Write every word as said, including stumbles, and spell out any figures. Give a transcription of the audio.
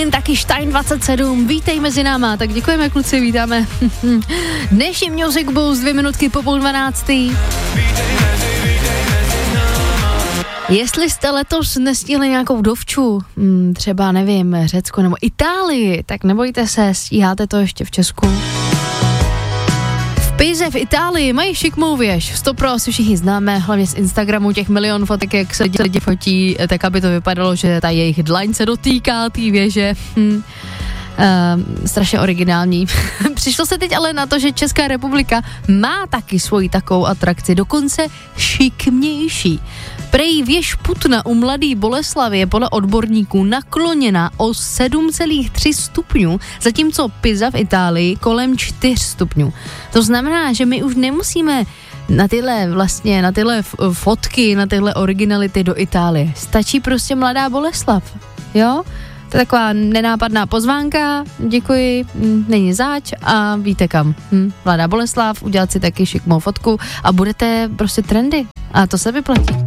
Queen, taky Stein dvacet sedm, vítej mezi náma, tak děkujeme kluci, vítáme. Dnešní Music Boost, dvě minutky po půl dvanáctý. Jestli jste letos nestihli nějakou dovču, třeba nevím, Řecko nebo Itálii, tak nebojte se, stíháte to ještě v Česku. V Pize v Itálii mají šikmou věž, sto pro asi všichni známe, hlavně z Instagramu těch milion fotek, jak se lidi fotí, tak aby to vypadalo, že ta jejich dlaň se dotýká té věže. Hm. Uh, strašně originální. Přišlo se teď ale na to, že Česká republika má taky svoji takovou atrakci, dokonce šikmější. Prej věž Putna u Mladý Boleslavi je podle odborníků nakloněna o sedm celá tři stupňů, zatímco Pisa v Itálii kolem čtyři stupňů. To znamená, že my už nemusíme na tyhle vlastně, na tyhle fotky, na tyhle originality do Itálie. Stačí prostě Mladá Boleslav, jo? To je taková nenápadná pozvánka, děkuji, není zač a víte kam. Hm, Mladá Boleslav, udělat si taky šikmou fotku a budete prostě trendy. A to se vyplatí.